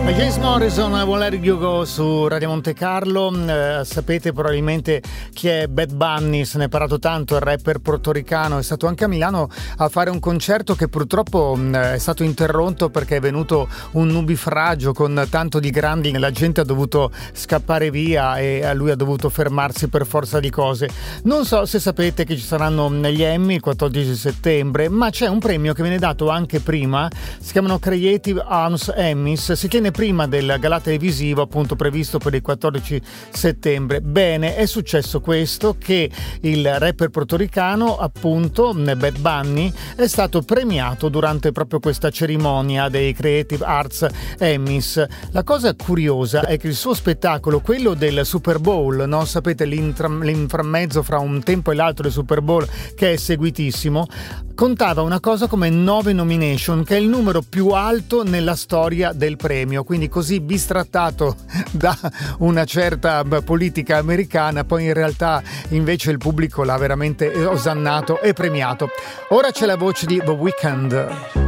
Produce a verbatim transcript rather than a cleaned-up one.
James Morrison, Won't Let You Go su Radio Monte Carlo. Eh, sapete probabilmente chi è Bad Bunny, se ne è parlato tanto, il rapper portoricano. È stato anche a Milano a fare un concerto che purtroppo mh, è stato interrotto perché è venuto un nubifragio con tanto di grandi, la gente ha dovuto scappare via e lui ha dovuto fermarsi per forza di cose. Non so se sapete che ci saranno gli Emmy il quattordici settembre, ma c'è un premio che viene dato anche prima, si chiamano Creative Arms Emmys, si tiene prima del galà televisivo appunto previsto per il quattordici settembre. Bene, è successo questo, che il rapper portoricano appunto Bad Bunny è stato premiato durante proprio questa cerimonia dei Creative Arts Emmys. La cosa curiosa è che il suo spettacolo, quello del Super Bowl, no? Sapete l'intra- l'inframmezzo fra un tempo e l'altro del Super Bowl, che è seguitissimo, contava una cosa come nove nomination, che è il numero più alto nella storia del premio, quindi così bistrattato da una certa politica americana, poi in realtà invece il pubblico l'ha veramente osannato e premiato. Ora c'è la voce di The Weeknd.